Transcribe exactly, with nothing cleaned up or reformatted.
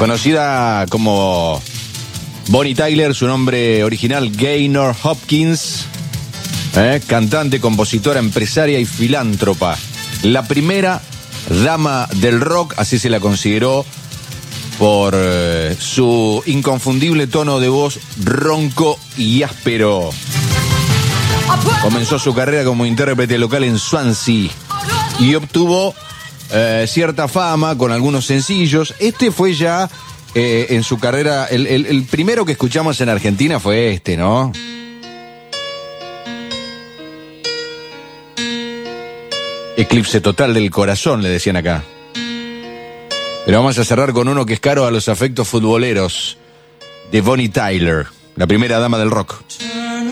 Conocida como Bonnie Tyler, su nombre original Gaynor Hopkins, eh, cantante, compositora, empresaria y filántropa. La primera dama del rock, así se la consideró por eh, su inconfundible tono de voz ronco y áspero. Comenzó su carrera como intérprete local en Swansea y obtuvo eh, cierta fama con algunos sencillos. Este fue ya eh, en su carrera, el, el, el primero que escuchamos en Argentina fue este, ¿no? Eclipse total del corazón, le decían acá. Pero vamos a cerrar con uno que es caro a los afectos futboleros, de Bonnie Tyler, la primera dama del rock.